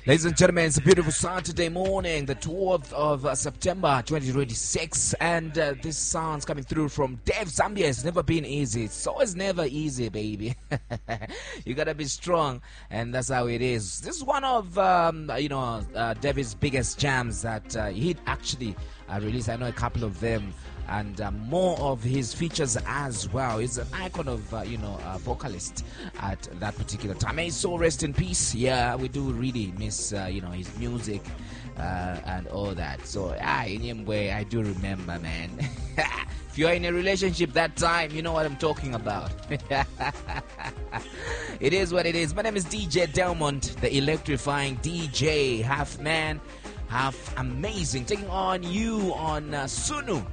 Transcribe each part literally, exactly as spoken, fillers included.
Ladies and gentlemen, it's a beautiful Saturday morning, the twelfth of uh, September twenty twenty-six, and uh, this sound's coming through from Dave Zambia. It's never been easy. It's always never easy, baby. You gotta be strong, and that's how it is. This is one of, um, you know, uh, David's biggest jams that uh, he'd actually uh, released. I know a couple of them, and uh, more of his features as well. He's an icon of, uh, you know, a vocalist at that particular time. May his soul rest in peace. Yeah, we do really miss, uh, you know, his music uh, and all that. So, ah, in any way, I do remember, man. If you're in a relationship that time, you know what I'm talking about. It is what it is. My name is D J Delmont, the electrifying D J, half man, half amazing, taking on you on uh, Sunu.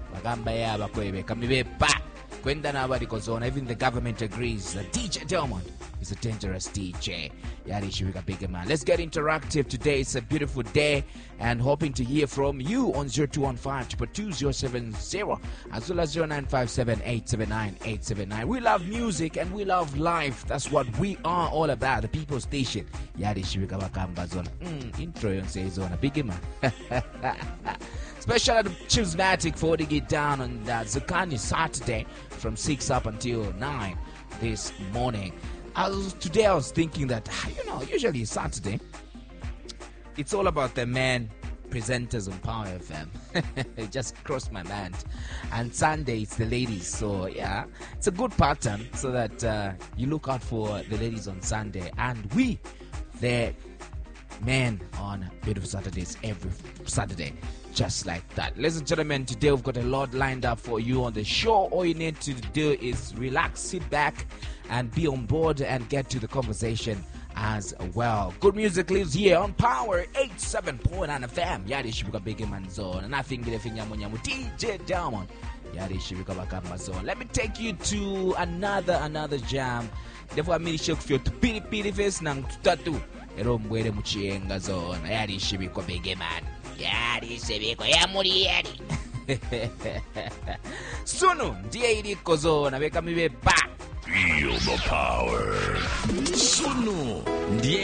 Even the government agrees that D J Delmont is a dangerous D J. Let's get interactive today. It's a beautiful day, and hoping to hear from you on zero two one five, two two zero seven zero as well as zero nine five seven, eight seven nine, eight seven nine. We love music and we love life. That's what we are all about. The People Station. Mm, intro yon says on a big man. Special Chismatic for to get down on that Zakani Saturday from six up until nine this morning. I was, today I was thinking that, you know, usually Saturday, it's all about the men presenters on Power F M. It just crossed my mind. And Sunday, it's the ladies. So, yeah, it's a good pattern so that uh, you look out for the ladies on Sunday. And we, the men, on Beautiful Saturdays every Saturday. Just like that. Ladies and gentlemen, today we've got a lot lined up for you on the show. All you need to do is relax, sit back, and be on board and get to the conversation as well. Good music lives here on Power eighty-seven point nine F M. Yadi Shibuka Big Man Zone. And I think D J Diamond. Yadi Shibuka Bakamba Zone. Let me take you to another another jam. Therefore, I'm shook for you to piri piri face nang tutatu. Eromwere Muchienga Zone. Yadi Shibuka Big Man. Yari sebeko ya muri yari Sunu ndiye iliko zona beka mibe ba. Feel the power. Sunu ndiye